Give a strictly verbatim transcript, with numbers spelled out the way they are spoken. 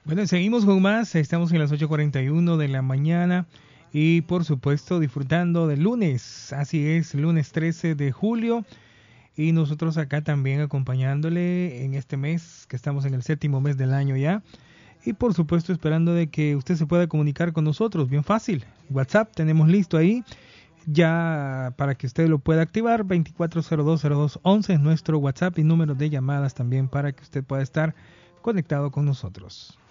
Bueno, seguimos con más. Estamos en las ocho cuarenta y uno de la mañana y por supuesto disfrutando del lunes. Así es, lunes trece de julio. Y nosotros acá también acompañándole en este mes, que estamos en el séptimo mes del año ya. Y por supuesto esperando de que usted se pueda comunicar con nosotros. Bien fácil. WhatsApp tenemos listo ahí. Ya para que usted lo pueda activar. veinticuatro cero dos cero dos once es nuestro WhatsApp y número de llamadas también para que usted pueda estar conectado con nosotros.